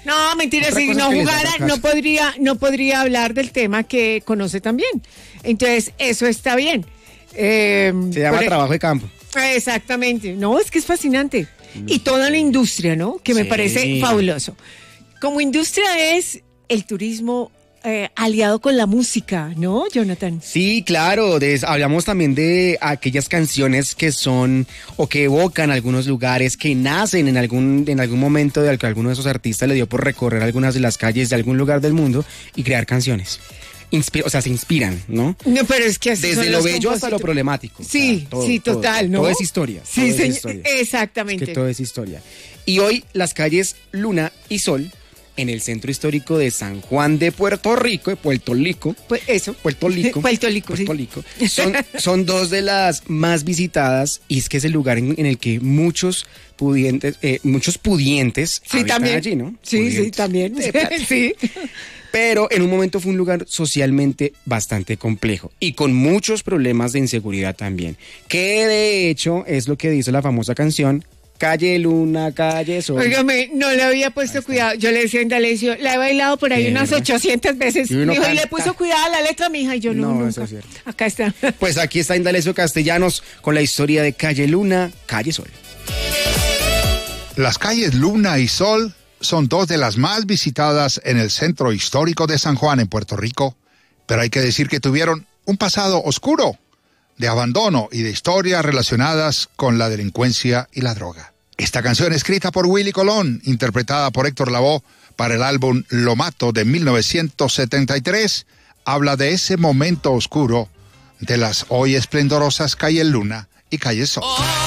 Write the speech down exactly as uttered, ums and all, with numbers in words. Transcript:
No, mentira, Otra si cosa no que les jugara, haga caso. no podría, no podría hablar del tema que conoce también. Entonces, eso está bien. Eh, Se llama por e- trabajo de campo. Exactamente. No, es que es fascinante. Y toda la industria, ¿no? Que me Sí. parece fabuloso. Como industria es el turismo eh, aliado con la música, ¿no, Jonathan? Sí, claro, de- hablamos también de aquellas canciones que son o que evocan algunos lugares, que nacen en algún, en algún momento de que alguno de esos artistas le dio por recorrer algunas de las calles de algún lugar del mundo y crear canciones. Inspi- o sea, se inspiran, ¿no? No, pero es que así Desde son lo los bello hasta lo compositores. problemático. Sí, O sea, todo, sí, todo, total, ¿no? Todo es historia. Sí, todo es señor, historia. exactamente. Es que todo es historia. Y hoy las calles Luna y Sol, en el centro histórico de San Juan de Puerto Rico, de Puerto Rico, Pues eso. Puerto Rico, Puerto Rico, sí. Puerto Rico, son, son dos de las más visitadas y es que es el lugar en, en el que muchos pudientes, eh, muchos pudientes Sí, habitan también. allí, ¿no? Sí, sí, Pudientes. también. De plata. Sí. Pero en un momento fue un lugar socialmente bastante complejo y con muchos problemas de inseguridad también, que de hecho es lo que dice la famosa canción Calle Luna, Calle Sol. Óigame, no le había puesto cuidado. Yo le decía a Indalecio, la he bailado por ahí ¿De unas verdad? ochocientas veces. Y uno Dijo, y le canta. puso cuidado a la letra, mija, y yo no, No, nunca. eso es cierto. Acá está. Pues aquí está Indalecio Castellanos con la historia de Calle Luna, Calle Sol. Las calles Luna y Sol son dos de las más visitadas en el centro histórico de San Juan, en Puerto Rico, pero hay que decir que tuvieron un pasado oscuro, de abandono y de historias relacionadas con la delincuencia y la droga. Esta canción, escrita por Willy Colón, interpretada por Héctor Lavoe para el álbum Lo Mato de mil novecientos setenta y tres, habla de ese momento oscuro de las hoy esplendorosas calles Luna y Calle Sol.